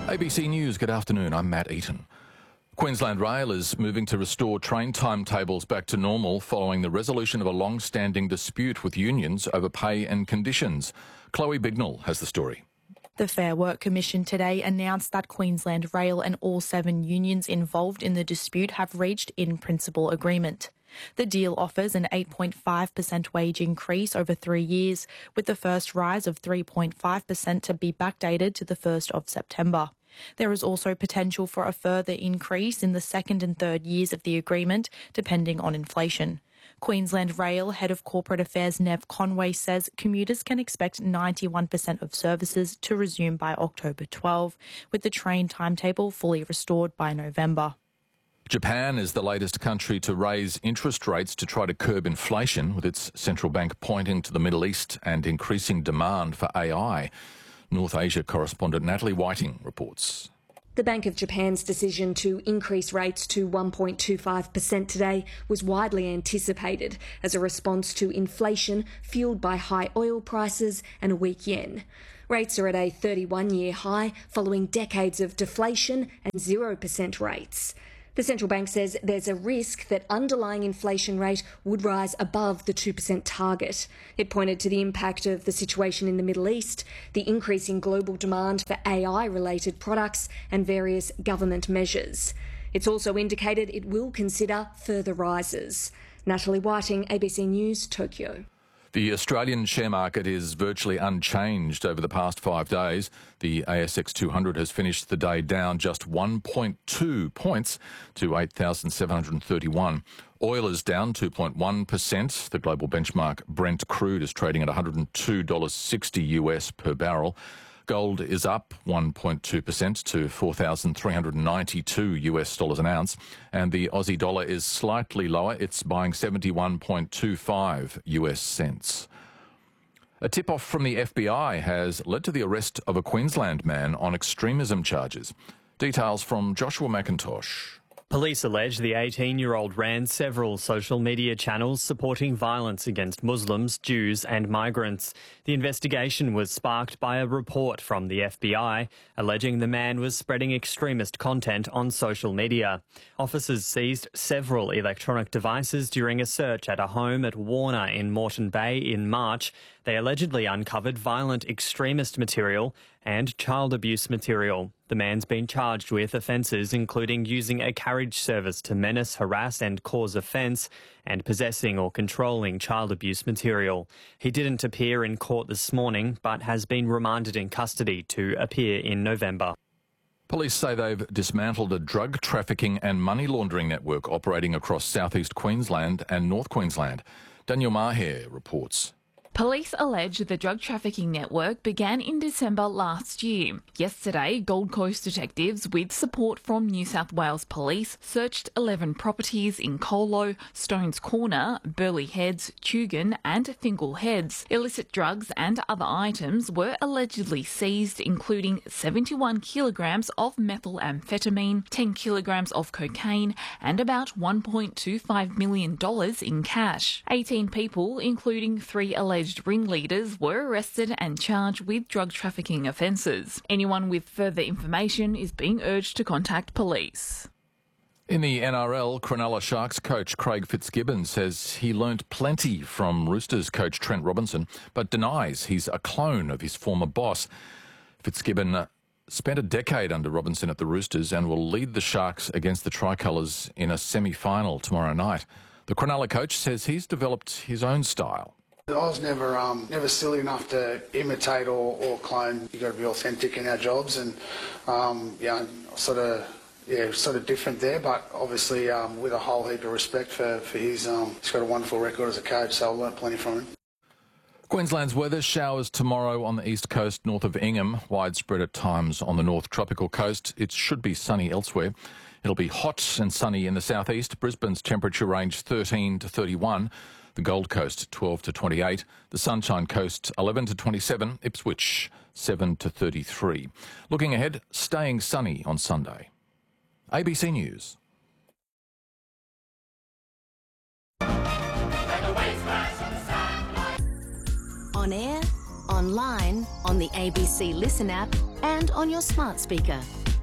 ABC News, good afternoon. I'm Matt Eaton. Queensland Rail is moving to restore train timetables back to normal following the resolution of a long-standing dispute with unions over pay and conditions. Chloe Bignell has the story. The Fair Work Commission today announced that Queensland Rail and all 7 unions involved in the dispute have reached in-principle agreement. The deal offers an 8.5% wage increase over 3 years, with the first rise of 3.5% to be backdated to the 1st of September. There is also potential for a further increase in the second and third years of the agreement, depending on inflation. Queensland Rail Head of Corporate Affairs Nev Conway says commuters can expect 91% of services to resume by October 12, with the train timetable fully restored by November. Japan is the latest country to raise interest rates to try to curb inflation, with its central bank pointing to the Middle East and increasing demand for AI. North Asia correspondent Natalie Whiting reports. The Bank of Japan's decision to increase rates to 1.25% today was widely anticipated as a response to inflation fuelled by high oil prices and a weak yen. Rates are at a 31-year high following decades of deflation and 0% rates. The central bank says there's a risk that underlying inflation rate would rise above the 2% target. It pointed to the impact of the situation in the Middle East, the increase in global demand for AI-related products and various government measures. It's also indicated it will consider further rises. Natalie Whiting, ABC News, Tokyo. The Australian share market is virtually unchanged over the past 5 days. The ASX 200 has finished the day down just 1.2 points to 8,731. Oil is down 2.1%. The global benchmark Brent crude is trading at $102.60 US per barrel. Gold is up 1.2% to $4,392 US dollars an ounce, and the Aussie dollar is slightly lower. It's buying 71.25 US cents. A tip-off from the FBI has led to the arrest of a Queensland man on extremism charges. Details from Joshua McIntosh. Police allege the 18-year-old ran several social media channels supporting violence against Muslims, Jews and migrants. The investigation was sparked by a report from the FBI alleging the man was spreading extremist content on social media. Officers seized several electronic devices during a search at a home at Warner in Moreton Bay in March. They allegedly uncovered violent extremist material and child abuse material. The man's been charged with offences including using a carriage service to menace, harass and cause offence, and possessing or controlling child abuse material. He didn't appear in court this morning, but has been remanded in custody to appear in November. Police say they've dismantled a drug trafficking and money laundering network operating across southeast Queensland and North Queensland. Daniel Maher reports. Police allege the drug trafficking network began in December last year. Yesterday, Gold Coast detectives, with support from New South Wales Police, searched 11 properties in Colo, Stones Corner, Burleigh Heads, Tugun and Fingal Heads. Illicit drugs and other items were allegedly seized, including 71 kilograms of methamphetamine, 10 kilograms of cocaine and about $1.25 million in cash. 18 people, including 3 alleged ringleaders, were arrested and charged with drug trafficking offences. Anyone with further information is being urged to contact police. In the NRL, Cronulla Sharks coach Craig Fitzgibbon says he learnt plenty from Roosters coach Trent Robinson, but denies he's a clone of his former boss. Fitzgibbon spent a decade under Robinson at the Roosters and will lead the Sharks against the Tricolours in a semi-final tomorrow night. The Cronulla coach says he's developed his own style. I was never silly enough to imitate or clone. You've got to be authentic in our jobs, and sort of different there, but obviously with a whole heap of respect for his. He's got a wonderful record as a coach, so I've learnt plenty from him. Queensland's weather: showers tomorrow on the east coast north of Ingham, widespread at times on the north tropical coast. It should be sunny elsewhere. It'll be hot and sunny in the southeast. Brisbane's temperature range 13 to 31. The Gold Coast 12 to 28, the Sunshine Coast 11 to 27, Ipswich 7 to 33. Looking ahead, staying sunny on Sunday. ABC News. On air, on online, on the ABC Listen app and on your smart speaker.